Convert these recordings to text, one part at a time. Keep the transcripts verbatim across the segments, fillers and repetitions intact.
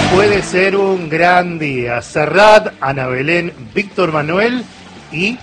puede ser un gran día. Serrat, Ana Belén, Víctor Manuel y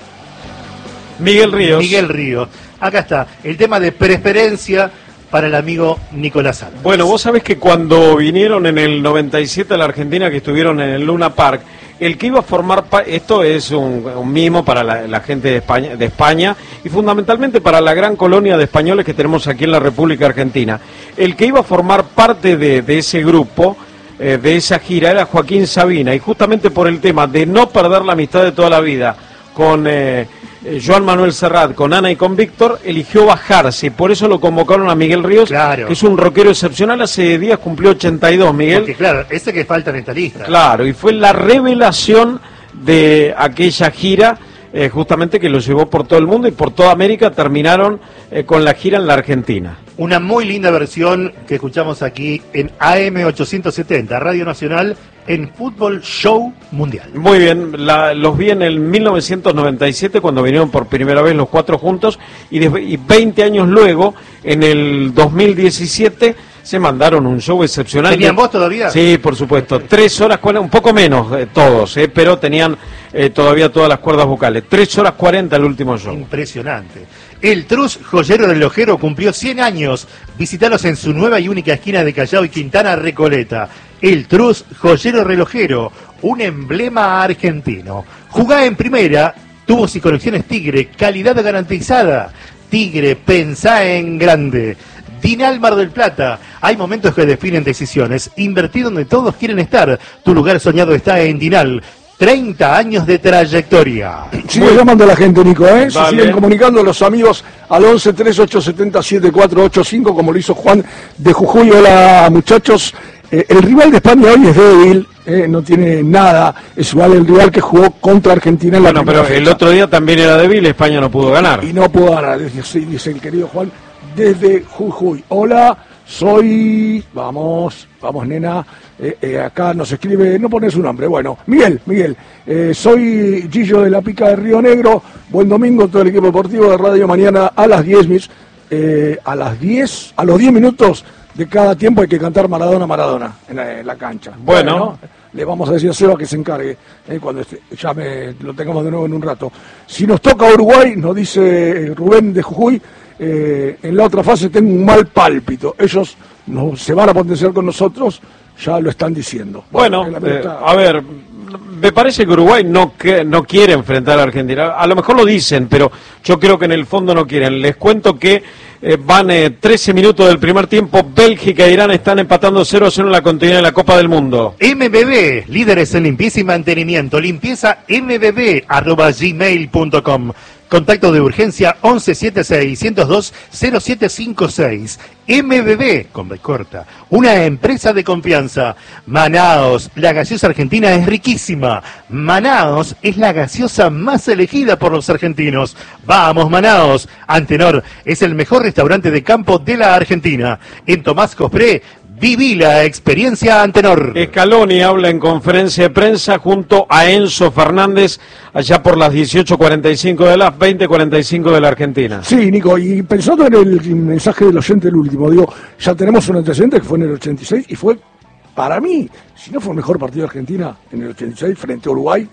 Miguel Ríos. Miguel Ríos. Acá está, el tema de preferencia para el amigo Nicolás Alves. Bueno, vos sabés que cuando vinieron en el noventa y siete a la Argentina, que estuvieron en el Luna Park, el que iba a formar, pa esto es un, un mimo para la, la gente de España, de España y fundamentalmente para la gran colonia de españoles que tenemos aquí en la República Argentina. El que iba a formar parte de, de ese grupo, eh, de esa gira, era Joaquín Sabina, y justamente por el tema de no perder la amistad de toda la vida con eh, eh, Joan Manuel Serrat, con Ana y con Víctor, eligió bajarse, por eso lo convocaron a Miguel Ríos, claro, que es un rockero excepcional. Hace días cumplió ochenta y dos, Miguel. Porque claro, ese que falta en esta lista. Claro, y fue la revelación de aquella gira, eh, justamente que lo llevó por todo el mundo y por toda América. Terminaron eh, con la gira en la Argentina. Una muy linda versión que escuchamos aquí en A M ochocientos setenta, Radio Nacional, en Fútbol Show Mundial. Muy bien, la, los vi en el mil novecientos noventa y siete cuando vinieron por primera vez los cuatro juntos, y, de, y veinte años luego, en el dos mil diecisiete, se mandaron un show excepcional. ¿Tenían voz todavía? Sí, por supuesto. Tres horas, un poco menos eh, todos, eh, pero tenían eh, todavía todas las cuerdas vocales. Tres horas cuarenta el último show. Impresionante. El Trus Joyero Relojero cumplió cien años. Visítalos en su nueva y única esquina de Callao y Quintana Recoleta. El Trus Joyero Relojero, un emblema argentino. Jugá en primera, tubos y conexiones Tigre, calidad garantizada. Tigre, pensá en grande. Dinal Mar del Plata, hay momentos que definen decisiones. Invertí donde todos quieren estar. Tu lugar soñado está en Dinal. treinta años de trayectoria. Sigue Muy... llamando a la gente, Nico, ¿eh? Se siguen comunicando los amigos al once treinta y ocho setenta siete cuatro ocho cinco, como lo hizo Juan de Jujuy. Hola, muchachos. Eh, el rival de España hoy es débil, eh, no tiene nada. Es igual el rival que jugó contra Argentina en la Bueno, pero fecha. El otro día también era débil, España no pudo ganar. Y, y no pudo ganar, dice, dice el querido Juan, desde Jujuy. Hola, soy... Vamos, vamos, nena. Eh, eh, acá nos escribe, no pone su nombre, bueno, Miguel, Miguel, eh, soy Gillo de la Pica de Río Negro. Buen domingo todo el equipo deportivo de Radio. Mañana a las diez, mis, eh, a las diez, a los diez minutos de cada tiempo hay que cantar Maradona, Maradona en la, en la cancha. Bueno, bueno, le vamos a decir a Seba que se encargue eh, cuando este, ya me, lo tengamos de nuevo en un rato. Si nos toca Uruguay, nos dice Rubén de Jujuy, eh, en la otra fase tengo un mal pálpito. Ellos no, se van a potenciar con nosotros, ya lo están diciendo. Bueno, bueno eh, a ver, me parece que Uruguay no, que, no quiere enfrentar a Argentina. A lo mejor lo dicen, pero yo creo que en el fondo no quieren. Les cuento que eh, van eh, trece minutos del primer tiempo. Bélgica e Irán están empatando cero a cero en la continuidad de la Copa del Mundo. M B B, líderes en limpieza y mantenimiento. Limpieza m b b arroba gmail punto com. Contacto de urgencia once setenta y seis, ciento dos, cero siete cincuenta y seis. M B B, con B corta, una empresa de confianza. Manaos, la gaseosa argentina es riquísima. Manaos es la gaseosa más elegida por los argentinos. Vamos, Manaos. Antenor es el mejor restaurante de campo de la Argentina. En Tomás Cospré, viví la experiencia Antenor. Scaloni habla en conferencia de prensa junto a Enzo Fernández allá por las dieciocho cuarenta y cinco de las veinte cuarenta y cinco de la Argentina. Sí, Nico, y pensando en el mensaje del oyente del último, digo, ya tenemos un antecedente que fue en el ochenta y seis y fue, para mí, si no fue el mejor partido de Argentina en el ochenta y seis frente a Uruguay,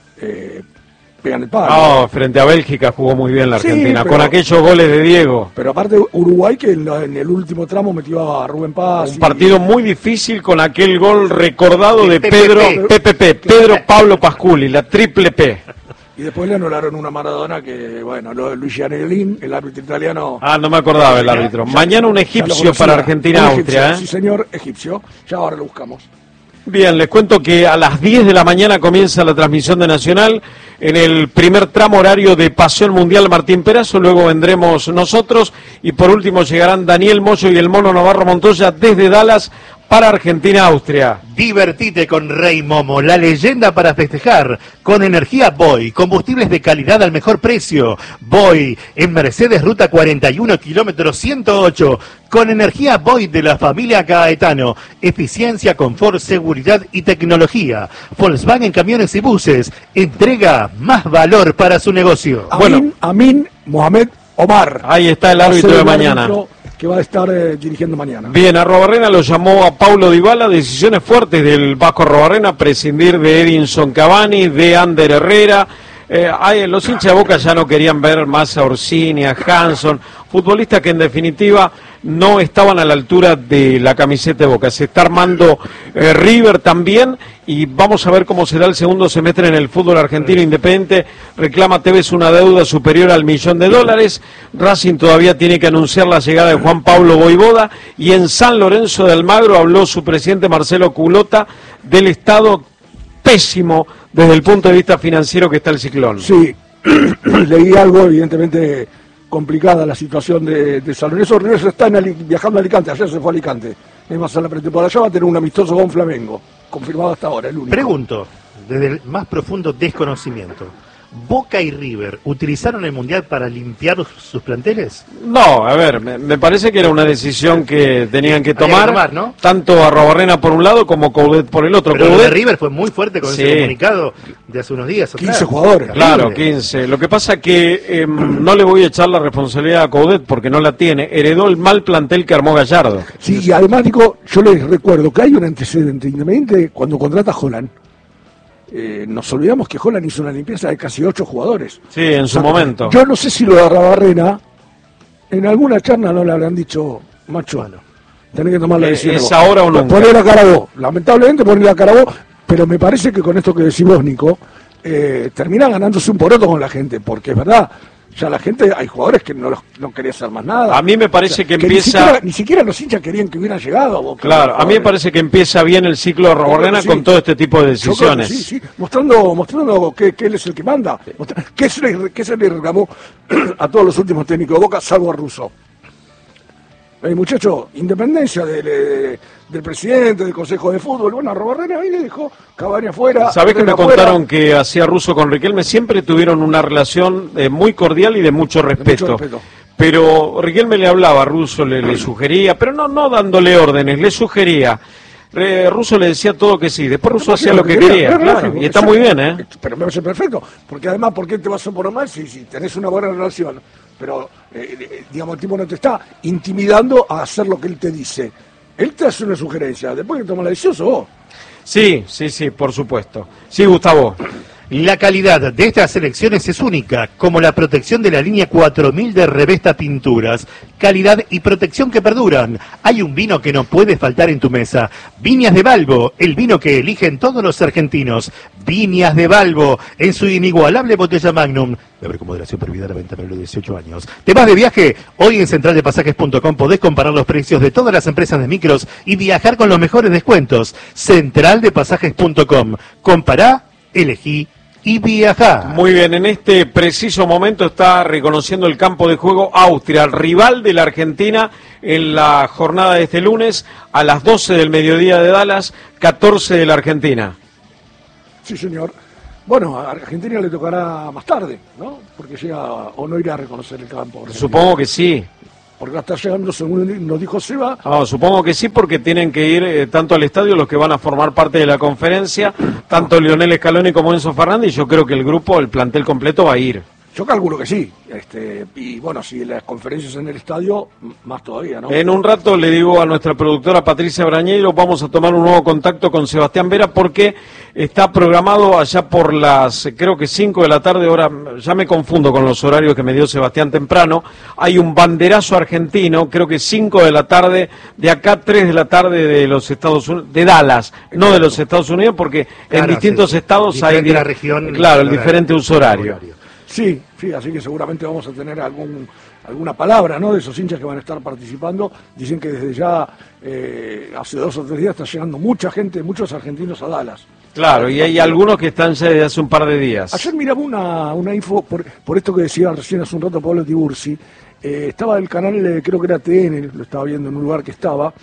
eh, pegan el palo. No, frente a Bélgica jugó muy bien la Argentina, sí, pero, con aquellos goles de Diego. Pero aparte Uruguay que en, la, en el último tramo metió a Rubén Paz. Un y, partido muy difícil con aquel gol recordado de Pedro, P P P, Pedro Pablo Pasculi, la triple P. Y después le anularon una Maradona que, bueno, lo de Luis Gianellin, el árbitro italiano. Ah, no me acordaba el árbitro. Ya, Mañana un egipcio para Argentina-Austria. ¿eh? Sí, señor, egipcio. Ya ahora lo buscamos. Bien, les cuento que a las diez de la mañana comienza la transmisión de Nacional en el primer tramo horario de Pasión Mundial Martín Perazo, luego vendremos nosotros y por último llegarán Daniel Moyo y el Mono Navarro Montoya desde Dallas para Argentina-Austria. Divertite con Rey Momo, la leyenda para festejar. Con energía Boy, combustibles de calidad al mejor precio. Boy, en Mercedes Ruta cuarenta y uno, kilómetro ciento ocho. Con energía Boy de la familia Caetano. Eficiencia, confort, seguridad y tecnología. Volkswagen Camiones y Buses. Entrega más valor para su negocio. Amin, bueno, Amin Mohamed Omar. Ahí está el árbitro de mañana. que va a estar eh, dirigiendo mañana. Bien, Arrobarrena lo llamó a Paulo Dybala, decisiones fuertes del Vasco Arrobarrena, prescindir de Edinson Cavani, de Ander Herrera. Eh, hay, los hinchas de Boca ya no querían ver más a Orsini, a Hanson, futbolistas que en definitiva no estaban a la altura de la camiseta de Boca. Se está armando eh, River también y vamos a ver cómo será el segundo semestre en el fútbol argentino. Independiente reclama Tevez una deuda superior al millón de dólares. Racing todavía tiene que anunciar la llegada de Juan Pablo Voivoda y en San Lorenzo de Almagro habló su presidente Marcelo Culota del estado pésimo desde el punto de vista financiero que está el Ciclón. Sí, leí algo, evidentemente complicada la situación de, de San Lorenzo. Lorenzo está en Ali, viajando a Alicante, ayer se fue a Alicante. Es más, a la pretemporada allá va a tener un amistoso con Flamengo, confirmado hasta ahora, el único. Pregunto, desde el más profundo desconocimiento, ¿Boca y River utilizaron el Mundial para limpiar sus planteles? No, a ver, me, me parece que era una decisión que tenían que tomar, que tomar, ¿no? Tanto Arrobarrena por un lado como Coudet por el otro. Pero Coudet, lo de River fue muy fuerte con sí. ese comunicado de hace unos días. quince atrás. jugadores. Claro, quince. Lo que pasa es que eh, no le voy a echar la responsabilidad a Coudet porque no la tiene. Heredó el mal plantel que armó Gallardo. Sí, y además, Nico, yo les recuerdo que hay un antecedente, independiente, cuando contrata a Holland. Eh, nos olvidamos que Holland hizo una limpieza de casi ocho jugadores. Sí, en su O sea, momento. Yo no sé si lo de Arrobarrena, en alguna charla no le habrán dicho, macho, bueno, tenés que tomar la Eh, decisión. es vos. ahora o nunca. Poner a Carabobo, lamentablemente poner a Carabobo, pero me parece que con esto que decís vos, Nico, eh, termina ganándose un poroto con la gente, porque es verdad, ya la gente, hay jugadores que no, los, no quería hacer más nada. A mí me parece O sea, que Ni empieza... siquiera, ni siquiera los hinchas querían que hubieran llegado a Boca. Claro, a mí me parece que empieza bien el ciclo de Arrobarrena Sí. con todo este tipo de Yo creo que decisiones. sí, sí, mostrando, mostrando que, que él es el que manda. Mostra- ¿Qué se le, qué se le reclamó a todos los últimos técnicos de Boca, salvo a Russo? Eh, muchacho, independencia de, de- del presidente, del Consejo de Fútbol, bueno, a Arrobarrena ahí le dejó Cavani afuera. ¿Sabés que me Herrera afuera. contaron que hacía Russo con Riquelme? Siempre tuvieron una relación eh, muy cordial y de mucho respeto. mucho respeto. Pero Riquelme le hablaba a Russo, le, le sugería, pero no, no dándole órdenes, le sugería. Eh, Russo le decía todo que sí, después Russo hacía lo que quería, claro, claro, lógico, y está exacto. muy bien, ¿eh? Pero me parece perfecto, porque además, ¿por qué te vas a poner mal si, si tenés una buena relación? Pero, eh, eh, digamos, el tipo no te está intimidando a hacer lo que él te dice. Él te hace una sugerencia, después que toma la decisión sos vos. Sí, sí, sí, por supuesto. Sí, Gustavo. La calidad de estas selecciones es única, como la protección de la línea cuatro mil de Revesta Pinturas. Calidad y protección que perduran. Hay un vino que no puede faltar en tu mesa. Viñas de Balbo, el vino que eligen todos los argentinos. Viñas de Balbo, en su inigualable botella Magnum. Beber con moderación, prohibida la venta menor de dieciocho años. ¿Te vas de viaje? Hoy en central de pasajes punto com podés comparar los precios de todas las empresas de micros y viajar con los mejores descuentos. central de pasajes punto com. Compará, elegí y viajar. Muy bien, en este preciso momento está reconociendo el campo de juego Austria, el rival de la Argentina en la jornada de este lunes a las doce del mediodía de Dallas, catorce de la Argentina. Sí, señor. Bueno, a Argentina le tocará más tarde, ¿no? Porque llega o no irá a reconocer el campo. Supongo que sí. Porque está llegando, según nos dijo Seba. No, supongo que sí, porque tienen que ir eh, tanto al estadio los que van a formar parte de la conferencia, tanto Lionel Scaloni como Enzo Fernández, y yo creo que el grupo, el plantel completo va a ir. Yo calculo que sí. Este, y bueno, si las conferencias en el estadio, m- más todavía, ¿no? En un rato le digo a nuestra productora Patricia Brañeiro, vamos a tomar un nuevo contacto con Sebastián Vera porque está programado allá por las, creo que cinco de la tarde, ahora ya me confundo con los horarios que me dio Sebastián temprano, hay un banderazo argentino, creo que cinco de la tarde, de acá tres de la tarde de los Estados Unidos, de Dallas, no de los Estados Unidos, porque Claro, en distintos sí, sí. estados Diferente hay... la región, claro, el horario. diferente uso horario. Sí, sí, así que seguramente vamos a tener algún alguna palabra, ¿no? De esos hinchas que van a estar participando. Dicen que desde ya, eh, hace dos o tres días, está llegando mucha gente, muchos argentinos a Dallas. Claro, y hay algunos que están ya desde hace un par de días. Ayer miraba una, una info, por, por esto que decía recién hace un rato Pablo Tiburci, eh, estaba el canal, eh, creo que era T N, lo estaba viendo en un lugar que estaba,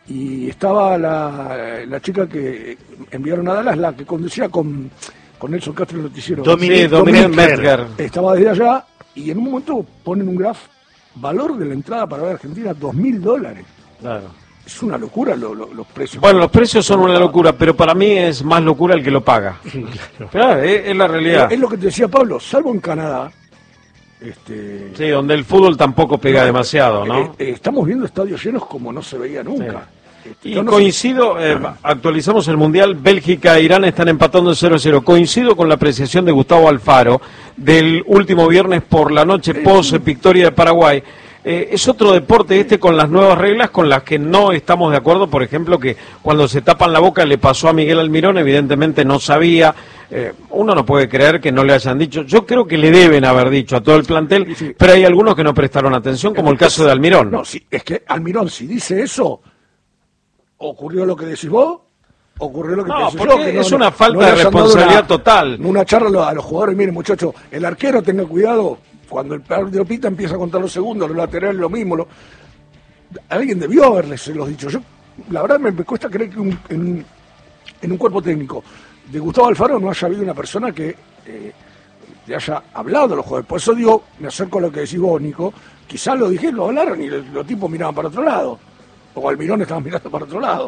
y estaba la, la chica que enviaron a Dallas, la que conducía con, con Nelson Castro el noticiero. Dominique Sí, Dominique Metzger. Metzger. Estaba desde allá, y en un momento ponen un graph, valor de la entrada para ver a Argentina, dos mil dólares. Claro. Es una locura lo- lo- los precios. Bueno, los precios son una locura, pero para mí es más locura el que lo paga. Claro, es, es la realidad. Es lo que te decía Pablo, salvo en Canadá, Este, sí, donde el fútbol tampoco pega no, demasiado, ¿no? Eh, eh, estamos viendo estadios llenos como no se veía nunca. Sí. Este, Y no coincido, eh, actualizamos el Mundial, Bélgica e Irán están empatando cero a cero. Coincido con la apreciación de Gustavo Alfaro del último viernes por la noche post victoria de Paraguay. Eh, es otro deporte este con las nuevas reglas con las que no estamos de acuerdo. Por ejemplo, que cuando se tapan la boca le pasó a Miguel Almirón, evidentemente no sabía. Eh, uno no puede creer que no le hayan dicho. Yo creo que le deben haber dicho a todo el plantel, sí, sí. Pero hay algunos que no prestaron atención, como el caso de Almirón. No, sí, es que Almirón, si dice eso, ocurrió lo que decís vos, ocurrió lo que no, pienso porque yo. Que es no, una no, falta no de responsabilidad una, total. Una charla a los jugadores, miren muchachos, el arquero tenga cuidado, cuando el árbitro pita empieza a contar los segundos, los laterales lo mismo. Lo... Alguien debió haberles los dicho. Yo, la verdad me, me cuesta creer que un, en, en un cuerpo técnico de Gustavo Alfaro no haya habido una persona que eh, le haya hablado a los jugadores. Por eso digo, me acerco a lo que decís vos, Nico, quizás lo dijeron, lo hablaron y los, los tipos miraban para otro lado. O Almirón estaba mirando para otro lado.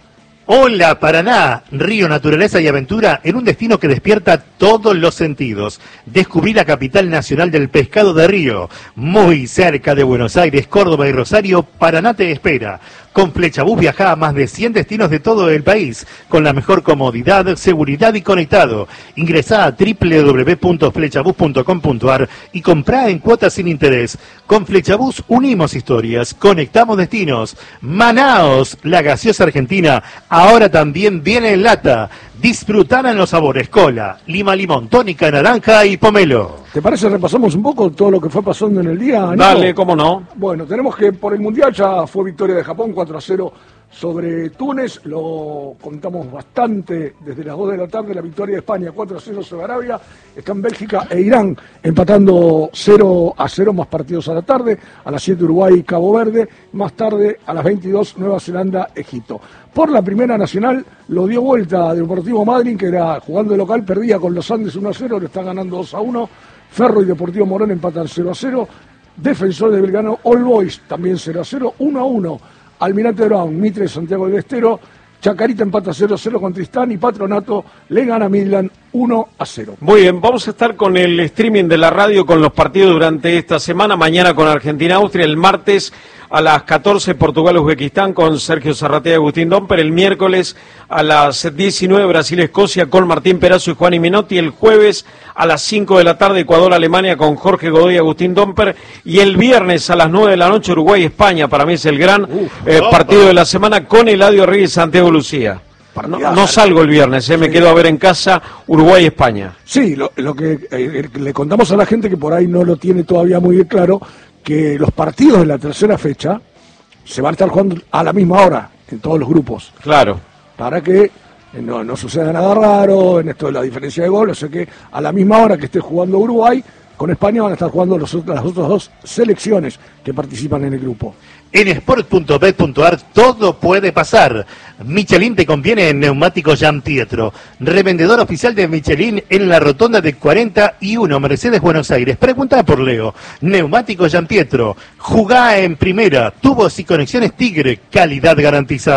Hola Paraná, río, naturaleza y aventura en un destino que despierta todos los sentidos. Descubrí la capital nacional del pescado de río. Muy cerca de Buenos Aires, Córdoba y Rosario, Paraná te espera. Con Flechabús viajá a más de cien destinos de todo el país, con la mejor comodidad, seguridad y conectado. Ingresá a doble u doble u doble u punto flechabús punto com punto ar y comprá en cuotas sin interés. Con Flechabús unimos historias, conectamos destinos. Manaos, la gaseosa argentina, ahora también viene en lata. Disfrutarán los sabores cola, lima limón, tónica, naranja y pomelo. ¿Te parece repasamos un poco todo lo que fue pasando en el día, Nico? Dale, cómo no. Bueno, tenemos que por el Mundial ya fue victoria de Japón, cuatro a cero sobre Túnez, lo contamos bastante desde las dos de la tarde, la victoria de España, cuatro a cero sobre Arabia, están Bélgica e Irán empatando cero a cero, más partidos a la tarde, a las siete Uruguay y Cabo Verde, más tarde a las veintidós Nueva Zelanda, Egipto. Por la primera nacional lo dio vuelta Deportivo Madryn, que era jugando de local, perdía con los Andes uno a cero, lo está ganando dos a uno, Ferro y Deportivo Morón empatan cero a cero, Defensor de Belgrano All Boys también cero a cero, uno a uno, Almirante Brown, Mitre, Santiago del Estero, Chacarita empata cero a cero con Tristán y Patronato le gana a Midland uno a cero. Muy bien, vamos a estar con el streaming de la radio con los partidos durante esta semana, mañana con Argentina-Austria, el martes a las catorce Portugal-Uzbekistán con Sergio Zarratea y Agustín Domper, el miércoles a las diecinueve Brasil-Escocia con Martín Perazo y Juan Minotti, el jueves a las cinco de la tarde Ecuador-Alemania con Jorge Godoy y Agustín Domper, y el viernes a las nueve de la noche Uruguay-España, para mí es el gran Uf, eh, partido de la semana con Eladio Reyes y Santiago Lucía. No, no salgo el viernes, eh, me sí. quedo a ver en casa Uruguay-España. Sí, lo, lo que eh, le contamos a la gente que por ahí no lo tiene todavía muy claro, que los partidos de la tercera fecha se van a estar jugando a la misma hora en todos los grupos. Claro. Para que no, no suceda nada raro en esto de la diferencia de gol, o sea que a la misma hora que esté jugando Uruguay, con España van a estar jugando los, las otras dos selecciones que participan en el grupo. En sport punto bet punto ar todo puede pasar. Michelin te conviene en Neumáticos Gian Pietro. Revendedor oficial de Michelin en la rotonda de cuarenta y uno Mercedes Buenos Aires. Pregunta por Leo. Neumáticos Gian Pietro. Jugá en primera. Tubos y conexiones Tigre. Calidad garantizada.